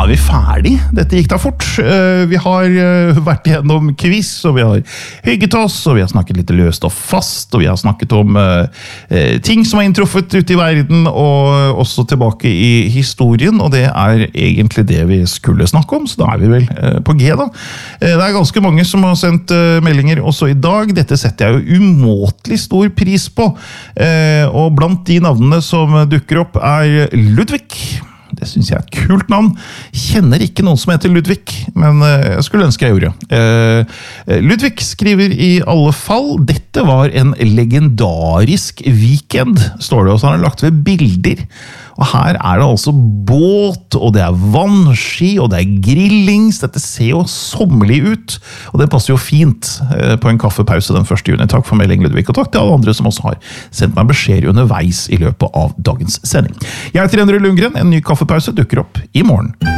vi ferdig. Dette gikk da fort. Vi har vært gjennom quiz, og vi har hygget oss, og vi har snakket litt løst og fast, og vi har snakket om ting som har inntruffet ute i verden, og også tilbake i historien, og det er egentlig det vi skulle snakke om, så da er vi vel på G da. Det er ganske mange som har sendt meldinger også i dag. Dette setter jeg jo umåtelig stor pris på, og blant de navnene som dukker opp er Ludvig. Det synes jeg er et kult navn. Kjenner ikke noen som heter Ludvig, men jeg skulle ønske jeg gjorde. Ludvig skriver i alle fall, dette var en legendarisk weekend, står det, og så har han lagt ved bilder. Og her er det altså båt, og det er vannski, og det er grillings. Dette ser jo sommerlig ut, og det passer jo fint på en kaffepause den 1. juni. Takk for melding, Ludvig, og takk til alle andre som også har sendt meg beskjed underveis i løpet av dagens sending. Jeg heter Endre Lundgren, en ny kaffepause dukker opp i morgen.